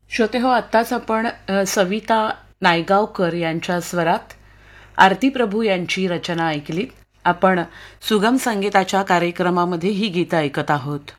श्रोते हो, आत्ताच आपण सविता नायगावकर यांच्या स्वरात आरती प्रभू यांची रचना ऐकलीत. आपण सुगम संगीताच्या कार्यक्रमामध्ये ही गीतं ऐकत आहोत.